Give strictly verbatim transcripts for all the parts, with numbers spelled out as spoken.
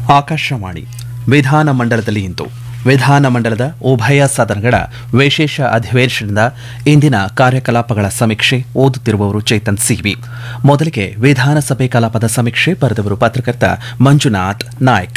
ಆಕಾಶವಾಣಿ ವಿಧಾನಮಂಡಲದಲ್ಲಿ ಇಂದು ವಿಧಾನಮಂಡಲದ ಉಭಯ ಸದನಗಳ ವಿಶೇಷ ಅಧಿವೇಶನದ ಇಂದಿನ ಕಾರ್ಯಕಲಾಪಗಳ ಸಮೀಕ್ಷೆ ಓದುತ್ತಿರುವವರು ಚೇತನ್ ಸಿವಿ. ಮೊದಲಿಗೆ ವಿಧಾನಸಭೆ ಕಲಾಪದ ಸಮೀಕ್ಷೆ ಬರೆದವರು ಪತ್ರಕರ್ತ ಮಂಜುನಾಥ್ ನಾಯ್ಕ್.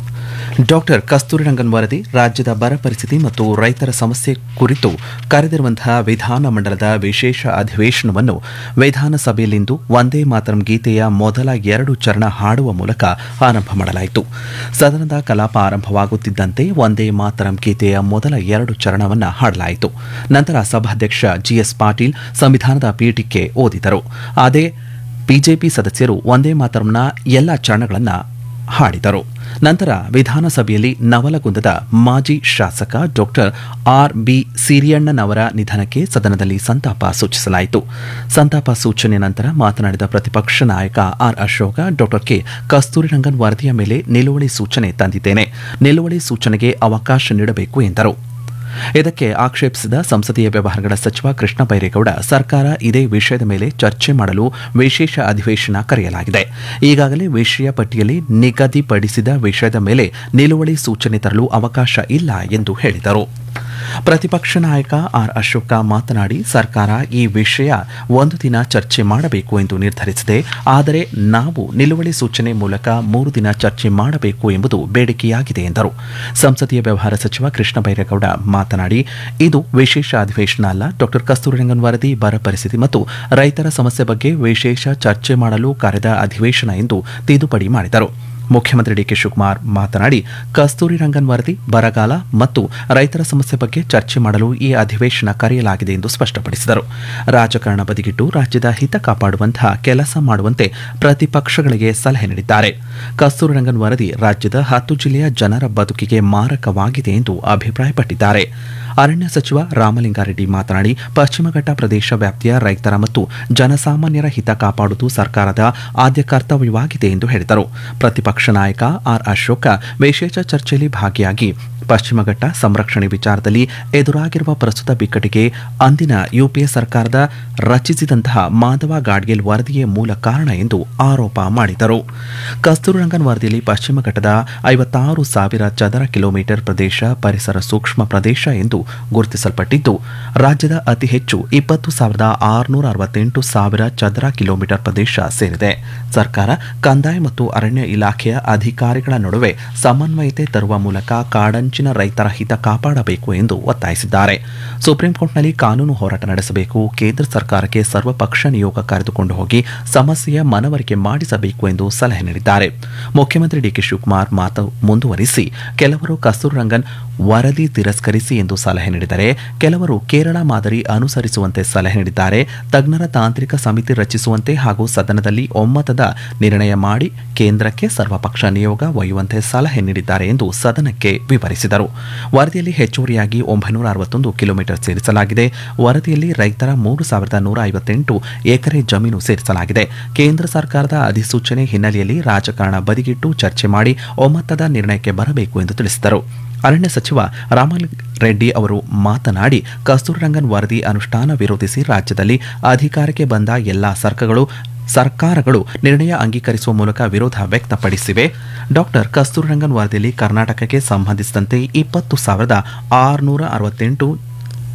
ಡಾಕ್ಟರ್ ಕಸ್ತೂರಿರಂಗನ್ ವರದಿ, ರಾಜ್ಯದ ಬರ ಪರಿಸ್ಥಿತಿ ಮತ್ತು ರೈತರ ಸಮಸ್ಯೆ ಕುರಿತು ಕರೆದಿರುವಂತಹ ವಿಧಾನಮಂಡಲದ ವಿಶೇಷ ಅಧಿವೇಶನವನ್ನು ವಿಧಾನಸಭೆಯಲ್ಲಿಂದು ವಂದೇ ಮಾತರಂ ಗೀತೆಯ ಮೊದಲ ಎರಡು ಚರಣ ಹಾಡುವ ಮೂಲಕ ಆರಂಭ ಮಾಡಲಾಯಿತು. ಸದನದ ಕಲಾಪ ಆರಂಭವಾಗುತ್ತಿದ್ದಂತೆ ವಂದೇ ಮಾತರಂ ಗೀತೆಯ ಮೊದಲ ಎರಡು ಚರಣವನ್ನು ಹಾಡಲಾಯಿತು. ನಂತರ ಸಭಾಧ್ಯಕ್ಷ ಜಿಎಸ್ ಪಾಟೀಲ್ ಸಂವಿಧಾನದ ಪೀಠಿಕೆ ಓದಿದರು. ಅದೇ ಬಿಜೆಪಿ ಸದಸ್ಯರು ವಂದೇ ಮಾತರಂನ ಎಲ್ಲ ಚರಣಗಳನ್ನು ಹಾಡಿದರು. ನಂತರ ವಿಧಾನಸಭೆಯಲ್ಲಿ ನವಲಗುಂದದ ಮಾಜಿ ಶಾಸಕ ಡಾಕ್ಟರ್ ಆರ್ ಬಿ ಸಿರಿಯಣ್ಣನವರ ನಿಧನಕ್ಕೆ ಸದನದಲ್ಲಿ ಸಂತಾಪ ಸೂಚಿಸಲಾಯಿತು. ಸಂತಾಪ ಸೂಚನೆ ನಂತರ ಮಾತನಾಡಿದ ಪ್ರತಿಪಕ್ಷ ನಾಯಕ R Ashoka, doctor K Kasturirangan ವರದಿಯ ಮೇಲೆ ನಿಲುವಳಿ ಸೂಚನೆ ತಂದಿದ್ದೇನೆ, ನಿಲುವಳಿ ಸೂಚನೆಗೆ ಅವಕಾಶ ನೀಡಬೇಕು ಎಂದರು. ಇದಕ್ಕೆ ಆಕ್ಷೇಪಿಸಿದ ಸಂಸದೀಯ ವ್ಯವಹಾರಗಳ ಸಚಿವ ಕೃಷ್ಣ ಬೈರೇಗೌಡ, ಸರ್ಕಾರ ಇದೇ ವಿಷಯದ ಮೇಲೆ ಚರ್ಚೆ ಮಾಡಲು ವಿಶೇಷ ಅಧಿವೇಶನ ಕರೆಯಲಾಗಿದೆ. ಈಗಾಗಲೇ ವಿಷಯ ಪಟ್ಟಿಯಲ್ಲಿ ನಿಗದಿಪಡಿಸಿದ ವಿಷಯದ ಮೇಲೆ ನಿಲುವಳಿ ಸೂಚನೆ ತರಲು ಅವಕಾಶ ಇಲ್ಲ ಎಂದು ಹೇಳಿದರು. ಪ್ರತಿಪಕ್ಷ ನಾಯಕ ಆರ್ ಅಶೋಕ ಮಾತನಾಡಿ, ಸರ್ಕಾರ ಈ ವಿಷಯ ಒಂದು ದಿನ ಚರ್ಚೆ ಮಾಡಬೇಕು ಎಂದು ನಿರ್ಧರಿಸಿದೆ. ಆದರೆ ನಾವು ನಿಲುವಳಿ ಸೂಚನೆ ಮೂಲಕ ಮೂರು ದಿನ ಚರ್ಚೆ ಮಾಡಬೇಕು ಎಂಬುದು ಬೇಡಿಕೆಯಾಗಿದೆ ಎಂದರು. ಸಂಸದೀಯ ವ್ಯವಹಾರ ಸಚಿವ ಕೃಷ್ಣ ಬೈರೇಗೌಡ ಮಾತನಾಡಿ, ಇದು ವಿಶೇಷ ಅಧಿವೇಶನ ಅಲ್ಲ, ಡಾಕ್ಟರ್ ಕಸ್ತೂರಿರಂಗನ್ ವರದಿ, ಬರ ಪರಿಸ್ಥಿತಿ ಮತ್ತು ರೈತರ ಸಮಸ್ಯೆ ಬಗ್ಗೆ ವಿಶೇಷ ಚರ್ಚೆ ಮಾಡಲು ಕರೆದ ಅಧಿವೇಶನ ಎಂದು ತಿದ್ದುಪಡಿ ಮಾಡಿದರು. ಮುಖ್ಯಮಂತ್ರಿ ಡಿಕೆ ಶಿವಕುಮಾರ್ ಮಾತನಾಡಿ, ಕಸ್ತೂರಿರಂಗನ್ ವರದಿ, ಬರಗಾಲ ಮತ್ತು ರೈತರ ಸಮಸ್ಯೆ ಬಗ್ಗೆ ಚರ್ಚೆ ಮಾಡಲು ಈ ಅಧಿವೇಶನ ಕರೆಯಲಾಗಿದೆ ಎಂದು ಸ್ಪಷ್ಟಪಡಿಸಿದರು. ರಾಜಕಾರಣ ಬದಿಗಿಟ್ಟು ರಾಜ್ಯದ ಹಿತ ಕಾಪಾಡುವಂತಹ ಕೆಲಸ ಮಾಡುವಂತೆ ಪ್ರತಿಪಕ್ಷಗಳಿಗೆ ಸಲಹೆ ನೀಡಿದ್ದಾರೆ. ಕಸ್ತೂರಿರಂಗನ್ ವರದಿ ರಾಜ್ಯದ ಹತ್ತು ಜಿಲ್ಲೆಯ ಜನರ ಬದುಕಿಗೆ ಮಾರಕವಾಗಿದೆ ಎಂದು ಅಭಿಪ್ರಾಯಪಟ್ಟಿದ್ದಾರೆ. ಅರಣ್ಯ ಸಚಿವ ರಾಮಲಿಂಗಾರೆಡ್ಡಿ ಮಾತನಾಡಿ, ಪಶ್ಚಿಮ ಘಟ್ಟ ಪ್ರದೇಶ ವ್ಯಾಪ್ತಿಯ ರೈತರ ಮತ್ತು ಜನಸಾಮಾನ್ಯರ ಹಿತ ಕಾಪಾಡುವುದು ಸರ್ಕಾರದ ಆದ್ಯ ಕರ್ತವ್ಯವಾಗಿದೆ ಎಂದು ಹೇಳಿದರು. ಪ್ರತಿಪಕ್ಷ ನಾಯಕ ಆರ್ ಅಶೋಕ ವಿಶೇಷ ಚರ್ಚೆಯಲ್ಲಿ ಭಾಗಿಯಾಗಿ ಪಶ್ಚಿಮ ಘಟ್ಟ ಸಂರಕ್ಷಣೆ ವಿಚಾರದಲ್ಲಿ ಎದುರಾಗಿರುವ ಪ್ರಸ್ತುತ ಬಿಕ್ಕಟ್ಟಿಗೆ ಅಂದಿನ ಯುಪಿಎ ಸರ್ಕಾರದ ರಚಿಸಿದಂತಹ ಮಾಧವ ಗಾಡ್ಗೇಲ್ ವರದಿಯೇ ಮೂಲ ಕಾರಣ ಎಂದು ಆರೋಪ ಮಾಡಿದರು. ಕಸ್ತೂರಿರಂಗನ್ ವರದಿಯಲ್ಲಿ ಪಶ್ಚಿಮ ಘಟ್ಟದ ಐವತ್ತಾರು ಸಾವಿರ ಚದರ ಕಿಲೋಮೀಟರ್ ಪ್ರದೇಶ ಪರಿಸರ ಸೂಕ್ಷ್ಮ ಪ್ರದೇಶ ಎಂದು ಗುರುತಿಸಲ್ಪಟ್ಟಿದ್ದು, ರಾಜ್ಯದ ಅತಿ ಹೆಚ್ಚು ಇಪ್ಪತ್ತು ಸಾವಿರದ ಆರುನೂರ ಅರವತ್ತೆಂಟು ಸಾವಿರ ಚದರ ಕಿಲೋಮೀಟರ್ ಪ್ರದೇಶ ಸೇರಿದೆ. ಸರ್ಕಾರ ಕಂದಾಯ ಮತ್ತು ಅರಣ್ಯ ಇಲಾಖೆಯ ಅಧಿಕಾರಿಗಳ ನಡುವೆ ಸಮನ್ವಯತೆ ತರುವ ಮೂಲಕ ಕಾಡಂಚಿನ ರೈತರ ಹಿತ ಕಾಪಾಡಬೇಕು ಎಂದು ಒತ್ತಾಯಿಸಿದ್ದಾರೆ. ಸುಪ್ರೀಂ ಕೋರ್ಟ್ನಲ್ಲಿ ಕಾನೂನು ಹೋರಾಟ ನಡೆಸಬೇಕು, ಕೇಂದ್ರ ಸರ್ಕಾರಕ್ಕೆ ಸರ್ವಪಕ್ಷ ನಿಯೋಗ ಕರೆದುಕೊಂಡು ಹೋಗಿ ಸಮಸ್ಯೆಯ ಮನವರಿಕೆ ಮಾಡಿಸಬೇಕು ಎಂದು ಸಲಹೆ ನೀಡಿದ್ದಾರೆ. ಮುಖ್ಯಮಂತ್ರಿ ಡಿಕೆ ಶಿವಕುಮಾರ್ ಮಾತು ಮುಂದುವರಿಸಿ, ಕೆಲವರು ಕಸ್ತೂರಿರಂಗನ್ ವರದಿ ತಿರಸ್ಕರಿಸಿ ಎಂದು ಸಲಹೆ ನೀಡಿದರೆ, ಕೆಲವರು ಕೇರಳ ಮಾದರಿ ಅನುಸರಿಸುವಂತೆ ಸಲಹೆ ನೀಡಿದ್ದಾರೆ. ತಜ್ಞರ ತಾಂತ್ರಿಕ ಸಮಿತಿ ರಚಿಸುವಂತೆ ಹಾಗೂ ಸದನದಲ್ಲಿ ಒಮ್ಮತದ ನಿರ್ಣಯ ಮಾಡಿ ಕೇಂದ್ರಕ್ಕೆ ಸರ್ವಪಕ್ಷ ನಿಯೋಗ ಒಯ್ಯುವಂತೆ ಸಲಹೆ ನೀಡಿದ್ದಾರೆ ಎಂದು ಸದನಕ್ಕೆ ವಿವರಿಸಿದರು. ವರದಿಯಲ್ಲಿ ಹೆಚ್ಚುವರಿಯಾಗಿ ಒಂಬೈನೂರ ಅರವತ್ತೊಂದು ಕಿಲೋಮೀಟರ್ ಸೇರಿಸಲಾಗಿದೆ. ವರದಿಯಲ್ಲಿ ರೈತರ ಮೂರು ಸಾವಿರದ ನೂರ ಐವತ್ತೆಂಟು ಎಕರೆ ಜಮೀನು ಸೇರಿಸಲಾಗಿದೆ. ಕೇಂದ್ರ ಸರ್ಕಾರದ ಅಧಿಸೂಚನೆ ಹಿನ್ನೆಲೆಯಲ್ಲಿ ರಾಜಕಾರಣ ಬದಿಗಿಟ್ಟು ಚರ್ಚೆ ಮಾಡಿ ಒಮ್ಮತದ ನಿರ್ಣಯಕ್ಕೆ ಬರಬೇಕು ಎಂದು ತಿಳಿಸಿದರು. ಅರಣ್ಯ ಸಚಿವ ರಾಮಲಿಂಗಾರೆಡ್ಡಿ ಅವರು ಮಾತನಾಡಿ, ಕಸ್ತೂರಿರಂಗನ್ ವರದಿ ಅನುಷ್ಠಾನ ವಿರೋಧಿಸಿ ರಾಜ್ಯದಲ್ಲಿ ಅಧಿಕಾರಕ್ಕೆ ಬಂದ ಎಲ್ಲಾ ಸರ್ಕಾರಗಳು ಸರ್ಕಾರಗಳು ನಿರ್ಣಯ ಅಂಗೀಕರಿಸುವ ಮೂಲಕ ವಿರೋಧ ವ್ಯಕ್ತಪಡಿಸಿವೆ. ಡಾಕ್ಟರ್ ಕಸ್ತೂರಿರಂಗನ್ ವರದಿಯಲ್ಲಿ ಕರ್ನಾಟಕಕ್ಕೆ ಸಂಬಂಧಿಸಿದಂತೆ ಇಪ್ಪತ್ತು ಸಾವಿರದ ಆರುನೂರ ಅರವತ್ತೆಂಟು